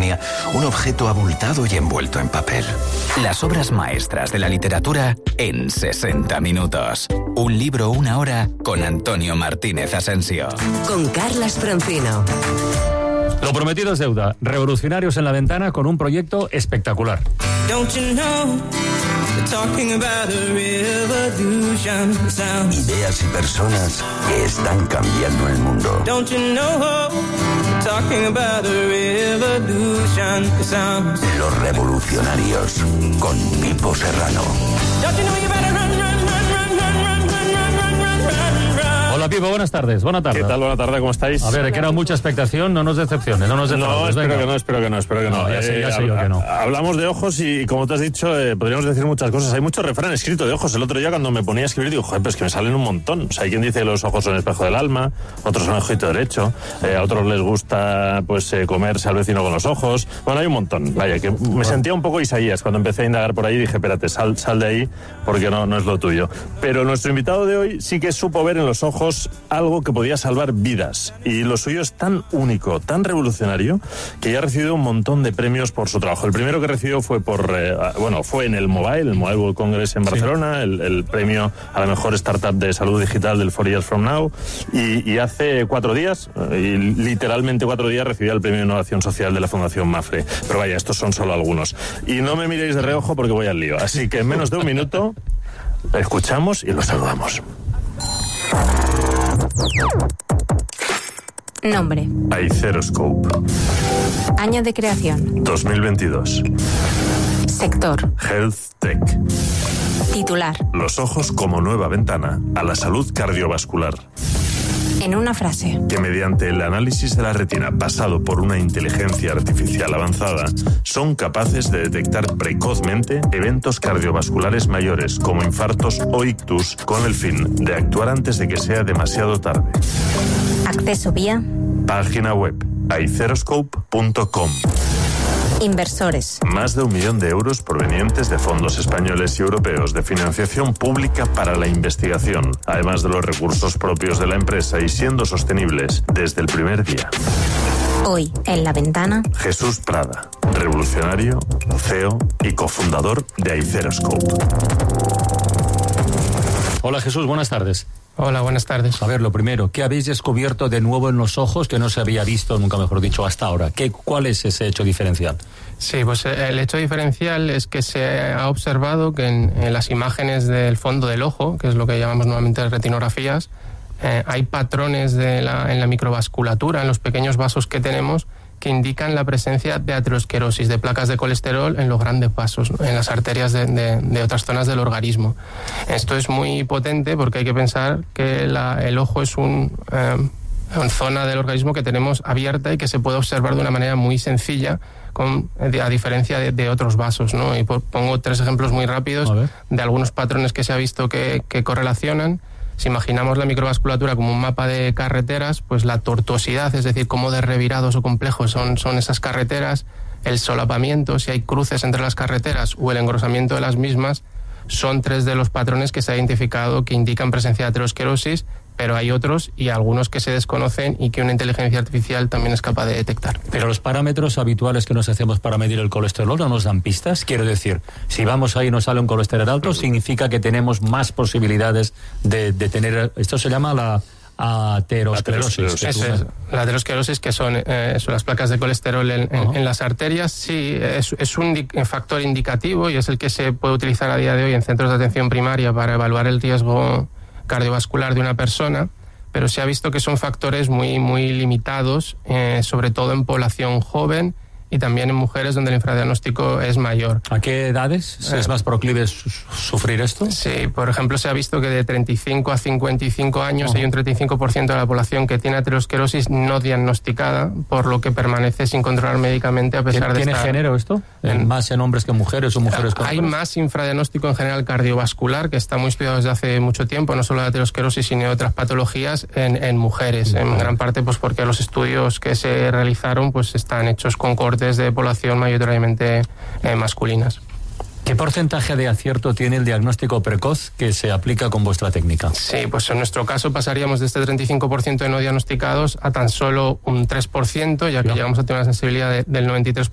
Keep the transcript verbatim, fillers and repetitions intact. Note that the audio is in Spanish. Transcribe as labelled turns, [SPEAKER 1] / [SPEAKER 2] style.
[SPEAKER 1] Babilonia, un objeto abultado y envuelto en papel.
[SPEAKER 2] Las obras maestras de la literatura en sesenta minutos. Un libro, una hora, con Antonio Martínez Asensio.
[SPEAKER 3] Con Carlas Francino.
[SPEAKER 4] Lo prometido es deuda. Revolucionarios en la Ventana con un proyecto espectacular.
[SPEAKER 5] Ideas y personas que están cambiando el mundo. Los Revolucionarios con Pipo Serrano.
[SPEAKER 4] Hola Pipo, buenas tardes, buena tarde.
[SPEAKER 6] ¿Qué tal? Buena tarde, ¿cómo estáis?
[SPEAKER 4] A ver, que era mucha expectación, no nos decepciones, no nos decepciones.
[SPEAKER 6] No, espero que no, espero que no, espero que no.
[SPEAKER 4] no ya sé, ya sé
[SPEAKER 6] eh,
[SPEAKER 4] yo que no.
[SPEAKER 6] Hablamos de ojos y, como te has dicho, eh, podríamos decir muchas cosas. Hay mucho refrán escrito de ojos. El otro día cuando me ponía a escribir digo, joder, pues que me salen un montón. O sea, hay quien dice que los ojos son el espejo del alma, otros son el ojito derecho, eh, a otros les gusta pues eh, comerse al vecino con los ojos. Bueno, hay un montón. Vaya, que me sentía un poco Isaías cuando empecé a indagar por ahí y dije, espérate, sal, sal de ahí porque no, no es lo tuyo. Pero nuestro invitado de hoy sí que supo ver en los ojos algo que podía salvar vidas, y lo suyo es tan único, tan revolucionario, que ya ha recibido un montón de premios por su trabajo. El primero que recibió fue por eh, bueno, fue en el Mobile, el Mobile World Congress en Barcelona, sí. el, el premio a la mejor startup de salud digital del Four Years From Now, y, y hace cuatro días, y literalmente cuatro días, recibió el premio de innovación social de la Fundación Mafre. Pero vaya, estos son solo algunos. Y no me miréis de reojo porque voy al lío. Así que en menos de un minuto, escuchamos y lo saludamos.
[SPEAKER 7] Nombre:
[SPEAKER 6] Aiceroscope.
[SPEAKER 7] Año de creación:
[SPEAKER 6] dos mil veintidós.
[SPEAKER 7] Sector:
[SPEAKER 6] Health Tech.
[SPEAKER 7] Titular:
[SPEAKER 6] Los ojos como nueva ventana a la salud cardiovascular.
[SPEAKER 7] En una frase:
[SPEAKER 6] que mediante el análisis de la retina pasado por una inteligencia artificial avanzada son capaces de detectar precozmente eventos cardiovasculares mayores como infartos o ictus con el fin de actuar antes de que sea demasiado tarde.
[SPEAKER 7] Acceso vía
[SPEAKER 6] página web aiceroscope punto com.
[SPEAKER 7] Inversores:
[SPEAKER 6] Más de un millón de euros provenientes de fondos españoles y europeos de financiación pública para la investigación, además de los recursos propios de la empresa y siendo sostenibles desde el primer día.
[SPEAKER 7] Hoy en La Ventana,
[SPEAKER 6] Jesús Prada, revolucionario, C E O y cofundador de Aiceroscope.
[SPEAKER 4] Hola Jesús, buenas tardes.
[SPEAKER 8] Hola, buenas tardes.
[SPEAKER 4] A ver, lo primero, ¿qué habéis descubierto de nuevo en los ojos que no se había visto, nunca mejor dicho, hasta ahora? ¿Qué, ¿Cuál es ese hecho diferencial?
[SPEAKER 8] Sí, pues el hecho diferencial es que se ha observado que en, en las imágenes del fondo del ojo, que es lo que llamamos normalmente retinografías, eh, hay patrones de la, en la microvasculatura, en los pequeños vasos que tenemos, que indican la presencia de aterosclerosis, de placas de colesterol en los grandes vasos, ¿no? En las arterias de, de, de otras zonas del organismo. Esto es muy potente porque hay que pensar que la, el ojo es un, eh, una zona del organismo que tenemos abierta y que se puede observar de una manera muy sencilla, con, a diferencia de, de otros vasos, ¿no? Y por, pongo tres ejemplos muy rápidos de algunos patrones que se ha visto que, que correlacionan. Si imaginamos la microvasculatura como un mapa de carreteras, pues la tortuosidad, es decir, cómo de revirados o complejos son, son esas carreteras, el solapamiento, si hay cruces entre las carreteras o el engrosamiento de las mismas, son tres de los patrones que se ha identificado que indican presencia de aterosclerosis, pero hay otros y algunos que se desconocen y que una inteligencia artificial también es capaz de detectar.
[SPEAKER 4] Pero los parámetros habituales que nos hacemos para medir el colesterol no nos dan pistas. Quiero decir, si vamos ahí y nos sale un colesterol alto, significa que tenemos más posibilidades de, de tener... Esto se llama la aterosclerosis.
[SPEAKER 8] Eso es, la aterosclerosis, que son, eh, son las placas de colesterol en, en, uh-huh. en las arterias. Sí, es, es un factor indicativo y es el que se puede utilizar a día de hoy en centros de atención primaria para evaluar el riesgo cardiovascular de una persona, pero se ha visto que son factores muy, muy limitados, eh, sobre todo en población joven y también en mujeres donde el infradiagnóstico es mayor.
[SPEAKER 4] ¿A qué edades es más proclive su- sufrir esto?
[SPEAKER 8] Sí, por ejemplo, se ha visto que de treinta y cinco a cincuenta y cinco años uh-huh. hay un treinta y cinco por ciento de la población que tiene aterosclerosis no diagnosticada, por lo que permanece sin controlar médicamente a pesar de
[SPEAKER 4] ¿Tiene
[SPEAKER 8] estar...
[SPEAKER 4] género esto? En, ¿Más en hombres que mujeres o mujeres que
[SPEAKER 8] Hay
[SPEAKER 4] hombres?
[SPEAKER 8] más infradiagnóstico en general cardiovascular, que está muy estudiado desde hace mucho tiempo, no solo de aterosclerosis, sino de otras patologías en, en mujeres, en gran parte pues porque los estudios que se realizaron pues están hechos con cortes de población mayoritariamente eh, masculinas.
[SPEAKER 4] ¿Qué porcentaje de acierto tiene el diagnóstico precoz que se aplica con vuestra técnica?
[SPEAKER 8] Sí, pues en nuestro caso pasaríamos de este treinta y cinco por ciento de no diagnosticados a tan solo un tres por ciento, ya que no. llegamos a tener una sensibilidad de, del noventa y tres por ciento